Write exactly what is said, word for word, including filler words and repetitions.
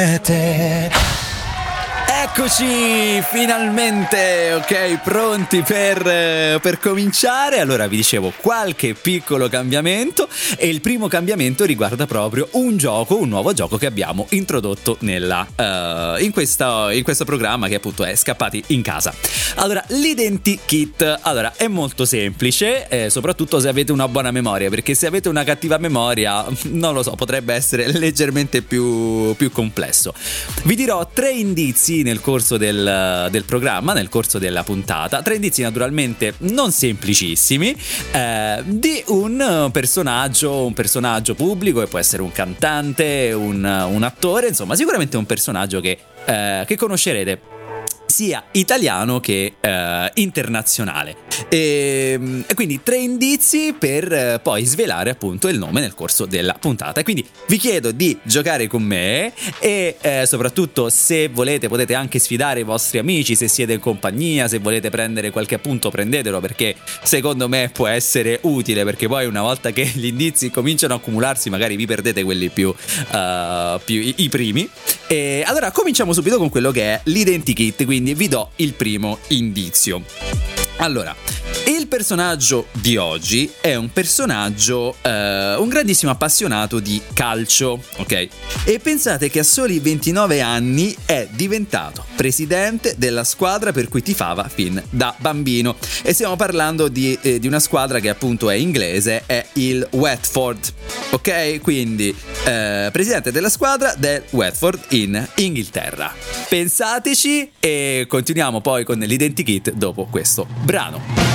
Eccoci finalmente, ok, pronti per, per cominciare. Allora vi dicevo qualche piccolo cambiamento, e il primo cambiamento riguarda proprio un gioco, un nuovo gioco che abbiamo introdotto nella, uh, in, questa, in questo programma che appunto è Scappati in Casa. Allora, l'identikit, allora è molto semplice, eh, soprattutto se avete una buona memoria, perché se avete una cattiva memoria, non lo so, potrebbe essere leggermente più, più complesso. Vi dirò tre indizi nel corso del, del programma, nel corso della puntata, tre indizi naturalmente non semplicissimi, eh, di un personaggio, un personaggio pubblico, che può essere un cantante, un, un attore, insomma sicuramente un personaggio che, eh, che conoscerete, sia italiano che eh, internazionale, e, e quindi tre indizi per eh, poi svelare appunto il nome nel corso della puntata. E quindi vi chiedo di giocare con me, e eh, soprattutto se volete potete anche sfidare i vostri amici, se siete in compagnia, se volete prendere qualche appunto prendetelo, perché secondo me può essere utile, perché poi una volta che gli indizi cominciano a accumularsi magari vi perdete quelli più, uh, più i, i primi. E allora cominciamo subito con quello che è l'identikit, quindi vi do il primo indizio. Allora, il personaggio di oggi è un personaggio, eh, un grandissimo appassionato di calcio, ok? E pensate che a soli ventinove anni è diventato presidente della squadra per cui tifava fin da bambino. E stiamo parlando di, eh, di una squadra che appunto è inglese, è il Watford, ok? Quindi eh, presidente della squadra del Watford in Inghilterra. Pensateci, e continuiamo poi con l'identikit dopo questo brano.